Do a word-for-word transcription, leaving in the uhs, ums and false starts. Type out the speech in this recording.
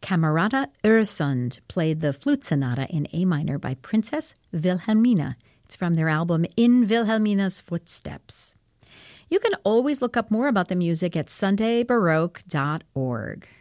Camerata Öresund played the flute sonata in A minor by Princess Wilhelmina. It's from their album In Wilhelmina's Footsteps. You can always look up more about the music at sunday baroque dot org.